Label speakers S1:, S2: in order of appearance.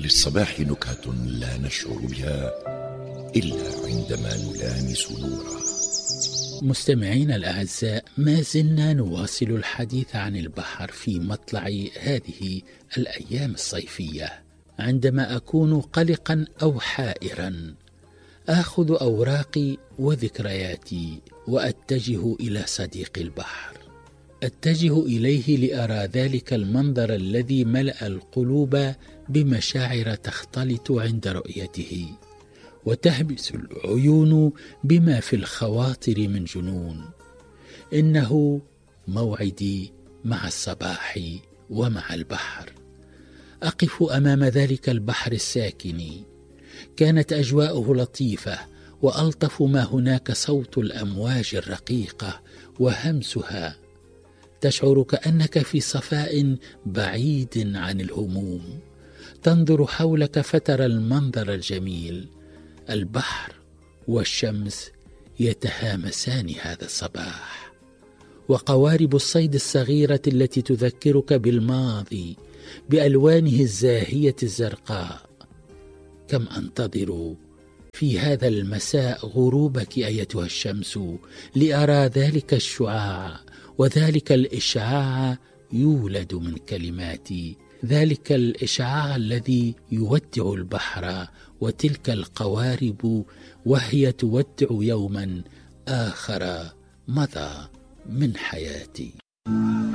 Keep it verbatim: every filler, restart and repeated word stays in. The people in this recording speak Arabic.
S1: للصباح نكهة لا نشعر بها إلا عندما نلامس نوره.
S2: مستمعينا الأعزاء، ما زلنا نواصل الحديث عن البحر في مطلع هذه الأيام الصيفية. عندما أكون قلقا أو حائرا آخذ أوراقي وذكرياتي وأتجه إلى صديق البحر، أتجه إليه لأرى ذلك المنظر الذي ملأ القلوب بمشاعر تختلط عند رؤيته، وتهبس العيون بما في الخواطر من جنون. إنه موعدي مع الصباح ومع البحر. أقف أمام ذلك البحر الساكن، كانت أجواؤه لطيفة، وألطف ما هناك صوت الأمواج الرقيقة وهمسها. تشعر كأنك في صفاء بعيد عن الهموم، تنظر حولك فترى المنظر الجميل. البحر والشمس يتهامسان هذا الصباح، وقوارب الصيد الصغيرة التي تذكرك بالماضي بألوانه الزاهية الزرقاء. كم أنتظر في هذا المساء غروبك أيتها الشمس لأرى ذلك الشعاع، وذلك الإشعاع يولد من كلماتي، ذلك الإشعاع الذي يودع البحر وتلك القوارب وهي تودع يوما آخر مضى من حياتي.